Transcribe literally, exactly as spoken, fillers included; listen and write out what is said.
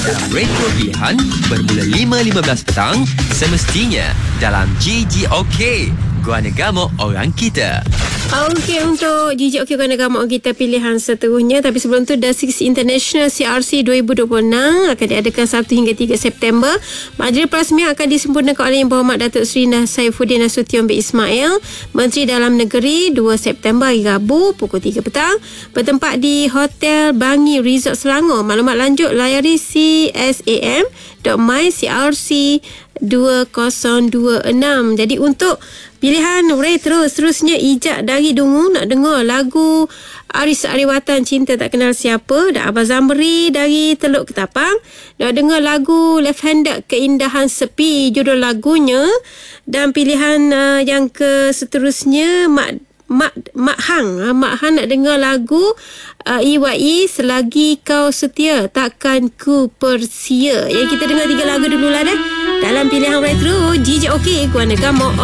Dalam retro pilihan bermula lima lima belas petang semestinya dalam G G OK. Guana Gamok orang kita. Okey, untuk G G OK Guana Gamok kita pilihan seterusnya. Tapi sebelum tu, The Six International C R C dua ribu dua puluh enam akan diadakan satu hingga tiga September. Majlis perasmian akan disempurnakan oleh Yang Berhormat Datuk Seri Saifuddin Nasution bin Ismail, Menteri Dalam Negeri, dua September hari Rabu pukul tiga petang. Bertempat di Hotel Bangi Resort Selangor. Maklumat lanjut layari c s a m dot my c r c dua ribu dua puluh enam. Jadi untuk pilihan retro seterusnya, Ijak dari Dungu nak dengar lagu Aris Ariwatan Cinta Tak Kenal Siapa, dan Abah Zamri dari Teluk Ketapang nak dengar lagu Left Handed Keindahan Sepi judul lagunya. Dan pilihan uh, yang ke seterusnya, Mak Mak Mak Hang, ha, Mak Hang nak dengar lagu uh, E Y E Selagi Kau Setia Takkan Ku Persia. Ya, kita dengar tiga lagu dulu lah dah dalam pilihan retro G G OK Guana Gamok.